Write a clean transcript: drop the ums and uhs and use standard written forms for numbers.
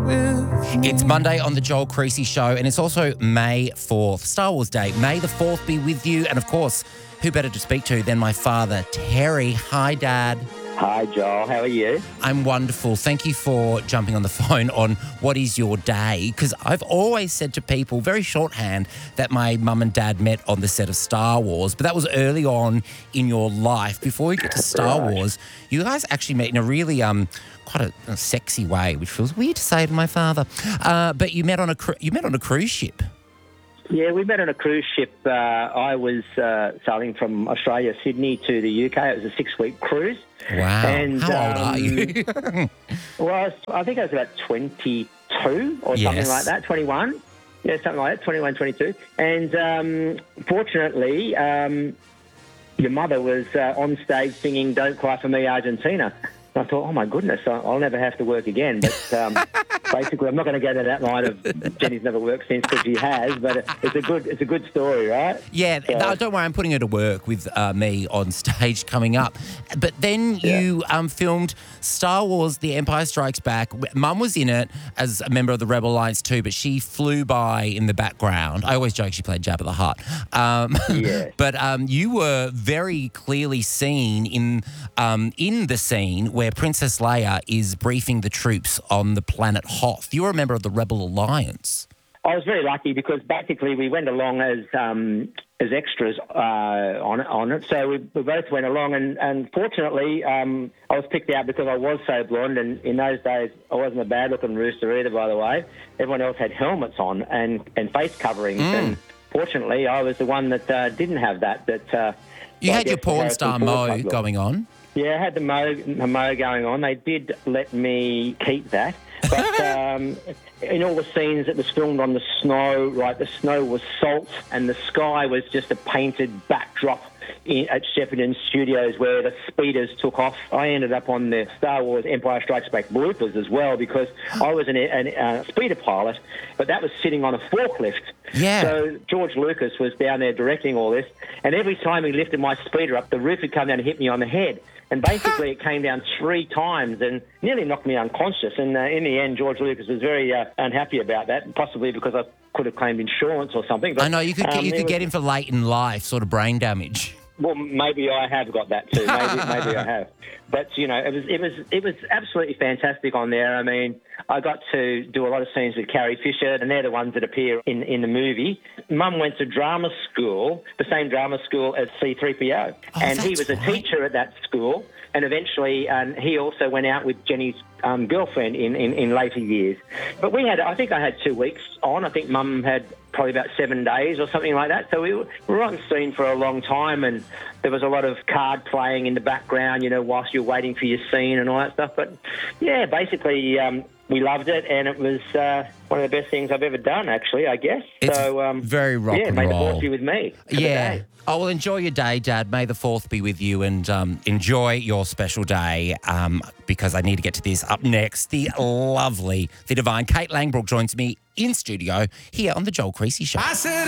It's Monday on the Joel Creasy Show, and it's also May 4th, Star Wars Day. May the 4th be with you, and of course, who better to speak to than my father, Terry. Hi, Dad. Hi, Joel. How are you? I'm wonderful. Thank you for jumping on the phone on what is your day, because I've always said to people, very shorthand, that my mum and dad met on the set of Star Wars, but that was early on in your life. Before we get to Star Wars, you guys actually met in a really quite a sexy way, which feels weird to say to my father. But you met on a cruise ship. Yeah, we met on a cruise ship. I was sailing from Australia, Sydney to the UK. It was a 6-week cruise. Wow. And, how old are you? Well, I think I was about 22 or something like that, 21. Yeah, something like that, 21, 22. And fortunately, your mother was on stage singing Don't Cry For Me, Argentina. I thought, oh, my goodness, I'll never have to work again. But basically, I'm not going to go to that line of Jenny's never worked since, because she has, but it's a good story, right? Yeah, so, no, don't worry, I'm putting her to work with me on stage coming up. But then you filmed Star Wars The Empire Strikes Back. Mum was in it as a member of the Rebel Alliance too, but she flew by in the background. I always joke she played Jabba the Hutt. But you were very clearly seen in the scene where Princess Leia is briefing the troops on the planet Hoth. You're a member of the Rebel Alliance. I was very lucky because basically we went along as extras on it. So we both went along, and fortunately I was picked out because I was so blonde, and in those days I wasn't a bad-looking rooster either, by the way. Everyone else had helmets on and face coverings, and fortunately I was the one that didn't have that. You had your porn star mo going on. Yeah, I had the mo going on. They did let me keep that. But in all the scenes that was filmed on the snow, right, the snow was salt and the sky was just a painted backdrop at Shepparton Studios where the speeders took off. I ended up on the Star Wars Empire Strikes Back bloopers as well because I was a speeder pilot, but that was sitting on a forklift. Yeah. So George Lucas was down there directing all this, and every time he lifted my speeder up, the roof would come down and hit me on the head. And basically it came down 3 times and nearly knocked me unconscious. And in the end, George Lucas was very unhappy about that, possibly because I could have claimed insurance or something. But, I know, you could get him for late in life, sort of brain damage. Well, maybe I have got that too. Maybe I have. But you know, it was absolutely fantastic on there. I mean, I got to do a lot of scenes with Carrie Fisher, and they're the ones that appear in the movie. Mum went to drama school, the same drama school as C-3PO, and he was a teacher at that school. And eventually, he also went out with Jenny's girlfriend in later years. But I think I had 2 weeks on. I think Mum had probably about 7 days or something like that. So we were on scene for a long time, and there was a lot of card playing in the background, you know, whilst you're waiting for your scene and all that stuff. But yeah, basically, we loved it, and it was one of the best things I've ever done, actually, I guess. It's very rock and roll. May the 4th be with me. Yeah. Oh, well, enjoy your day, Dad. May the 4th be with you, and enjoy your special day because I need to get to this. Up next, the lovely, the divine Kate Langbroek joins me in studio here on The Joel Creasy Show.